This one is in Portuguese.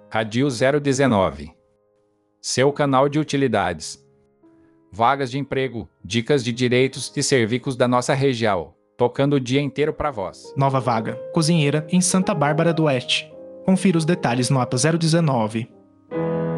Radio 019. Seu canal de utilidades. Vagas de emprego, dicas de direitos e serviços da nossa região, tocando o dia inteiro para vós. Nova vaga, cozinheira em Santa Bárbara do Oeste. Confira os detalhes no APA 019.